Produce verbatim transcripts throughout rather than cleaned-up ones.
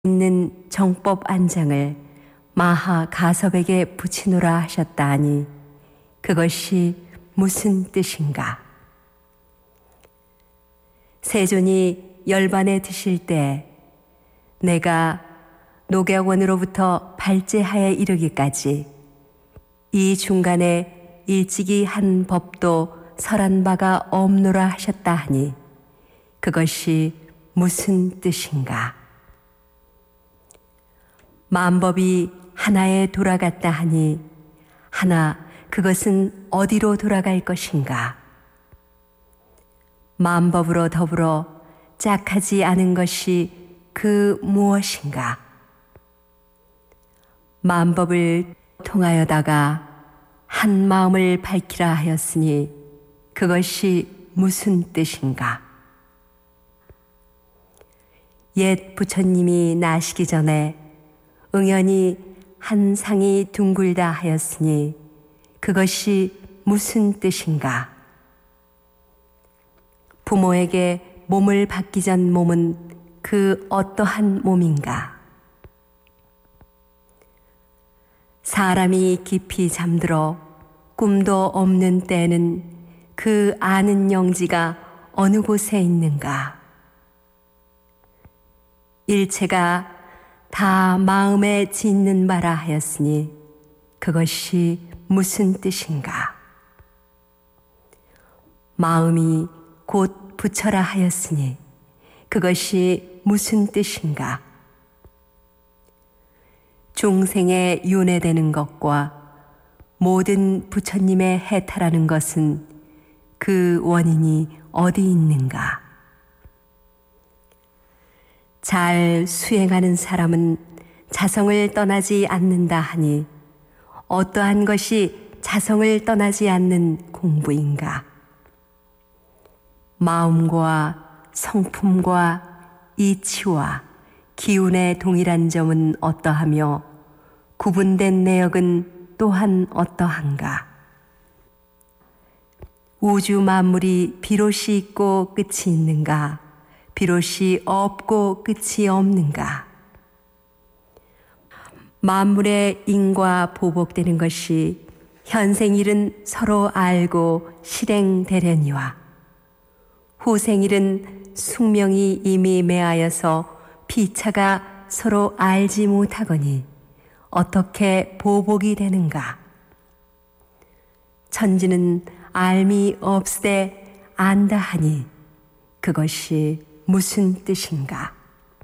있는 정법 안장을 마하 가섭에게 붙이노라 하셨다 하니 그것이 무슨 뜻인가? 세존이 열반에 드실 때 내가 녹약원으로부터 발제하에 이르기까지 이 중간에 일찍이 한 법도 설한 바가 없노라 하셨다 하니 그것이 무슨 뜻인가? 만법이 하나에 돌아갔다 하니 하나 그것은 어디로 돌아갈 것인가? 만법으로 더불어 짝하지 않은 것이 그 무엇인가? 만법을 통하여다가 한 마음을 밝히라 하였으니 그것이 무슨 뜻인가? 옛 부처님이 나시기 전에 응연히 한 상이 둥글다 하였으니 그것이 무슨 뜻인가? 부모에게 몸을 받기 전 몸은 그 어떠한 몸인가? 사람이 깊이 잠들어 꿈도 없는 때는 그 아는 영지가 어느 곳에 있는가? 일체가 다 마음에 짓는 바라 하였으니 그것이 무슨 뜻인가? 마음이 곧 부처라 하였으니 그것이 무슨 뜻인가? 중생에 윤회되는 것과 모든 부처님의 해탈하는 것은 그 원인이 어디 있는가? 잘 수행하는 사람은 자성을 떠나지 않는다 하니 어떠한 것이 자성을 떠나지 않는 공부인가? 마음과 성품과 이치와 기운의 동일한 점은 어떠하며 구분된 내역은 또한 어떠한가? 우주 만물이 비롯이 있고 끝이 있는가? 비롯이 없고 끝이 없는가? 만물의 인과 보복되는 것이 현생일은 서로 알고 실행되려니와 후생일은 숙명이 이미 매하여서 피차가 서로 알지 못하거니 어떻게 보복이 되는가? 천지는 알미 없으되 안다 하니 그것이 무슨 뜻인가?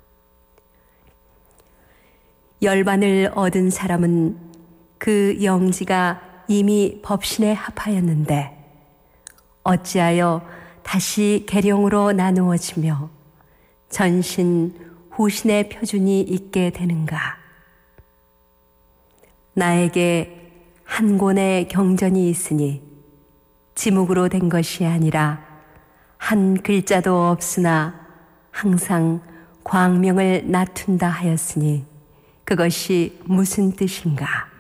열반을 얻은 사람은 그 영지가 이미 법신에 합하였는데 어찌하여 다시 계룡으로 나누어지며 전신 후신의 표준이 있게 되는가? 나에게 한 권의 경전이 있으니 지묵으로 된 것이 아니라 한 글자도 없으나 항상 광명을 나툰다 하였으니 그것이 무슨 뜻인가?